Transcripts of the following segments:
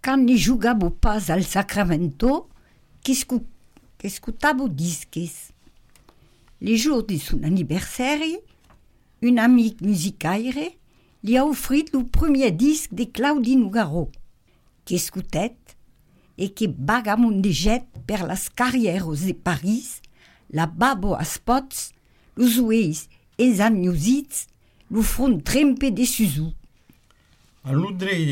quand ne jugavo pas al Sacramento, qu'escutavo disques. Les jours de son anniversaire, un amic musicaire li a offrit le premier disque de Claudi Nougaro, qu'escutet et que vagabondeget per las carrieres de Paris, la babo a spots, los ueis es agnosits, lo front trempe de Suzu. A l'undrei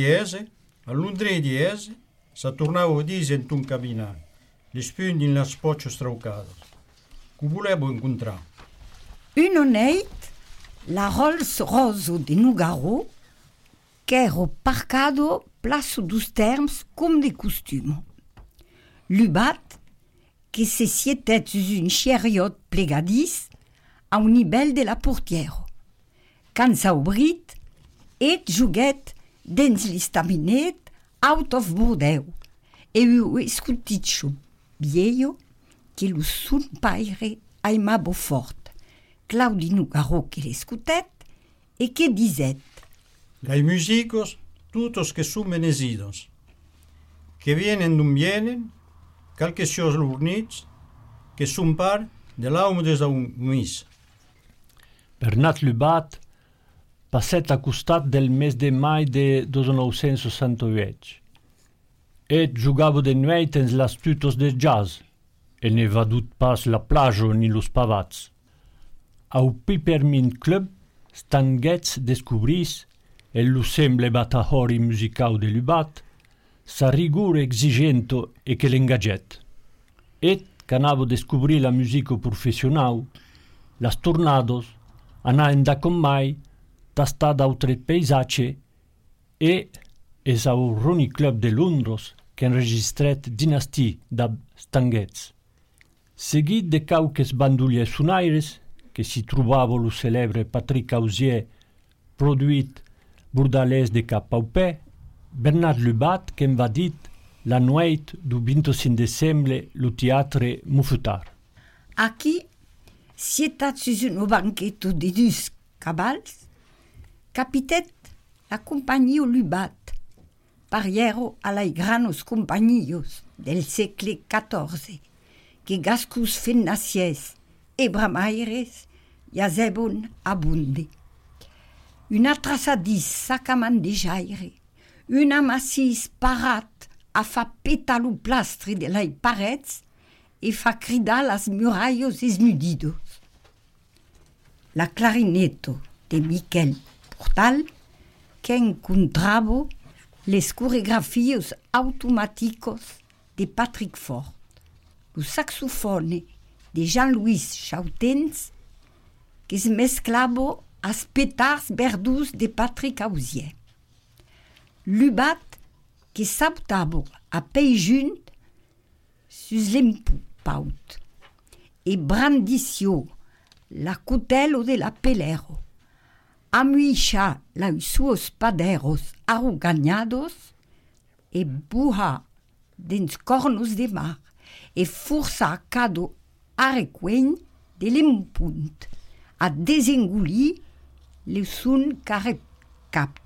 diese, sa tornavo a dire in un camminare, le spugni in la spoccio straucadas. Che volevo incontrare. Un honnête, la Rolls-Royce de Nougaro, qu'ero parcado place dos termes comme de costume. L'ubat, que se sietet sus un chariot plegadís a un nivell de la portière. Quand s'ha obrit, et juguet dins l'estabinet out of Bordeaux, e u escutitxo viejo que lo son paire aimavo fort, Claudi Nougaro que l'escutet, e que diset: Gai musicos, tutos que son menesidos, que vienen d'un vienen, calque sios lurnits, que son par de l'aume des aumis. Bernat Lubat passet a costat del mes de mai de 1968 et jugavo de nueit en las tutos de jazz e ne vadut pas la plajo ni los pavats. Au Pipermint Club Stanguets descubris e lo semble batahori musicau de Lubat sa rigur exigento e che l'engaget. Et canavo descubri la musico professionau, las tornados, anaen da con mai, tasta d'autre peisace e es au Ronnie Club de Londres che enregistret Dynastie da Stanguets. Seguit de cauques banduliers sunaires, che si truvavo lo celebre Patrick Ausier, produit Bordalès de Capaupè, Bernard Lubat che va dit la nueit du 25 decembre lo teatre Mouffetard. Aquí, sietat sus un banqueto de dus cabals, capitet la compagnia Lubat, pariero a lai granos compagnios del segle XIV, que gascus fennacies e bramaires jazebon abunde. Una traçadís sacaman de jaire, una massís parat a fa petar lo plastre de lai parets e fa cridar las murallos esmudidos. La clarineto de Miquel Portal, que encontravo les coreografios automáticos de Patrick Fort, lo saxofone de Jean-Louis Chautens, que se mesclavo as petars verdus de Patrick Ausier. Lubat, que saltavo a pei junt sus l'empupaut, e brandicio la cutelo de la pelero, amuixa los suos paderos arruganados, e buha dins cornos de mar, e força cado arequen de l'empunt, a desengolir le sun care capt.